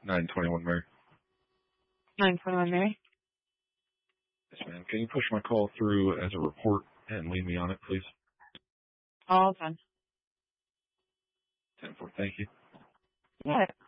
921 Mary. 921 Mary. Yes, ma'am. Can you push my call through as a report and leave me on it, please? All done. 10-4, thank you. Yeah.